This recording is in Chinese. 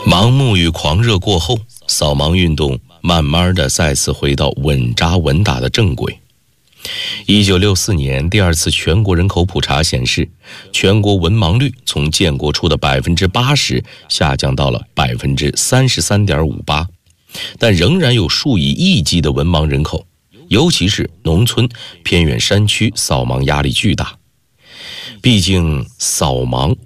盲目与狂热过后，扫盲运动慢慢的再次回到稳扎稳打的正轨。1964年第二次全国人口普查显示，全国文盲率从建国初的 80% 下降到了 33.58%， 但仍然有数以亿计的文盲人口，尤其是农村偏远山区扫盲压力巨大。毕竟扫盲